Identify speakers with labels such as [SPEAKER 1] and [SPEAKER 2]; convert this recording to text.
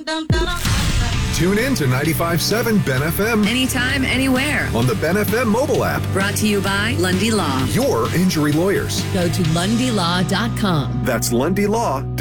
[SPEAKER 1] Tune in to 95.7 Ben FM
[SPEAKER 2] Anytime, anywhere.
[SPEAKER 1] on the Ben FM mobile app.
[SPEAKER 2] Brought to you by Lundy Law.
[SPEAKER 1] Your injury lawyers.
[SPEAKER 3] Go to LundyLaw.com.
[SPEAKER 1] That's Lundy Law.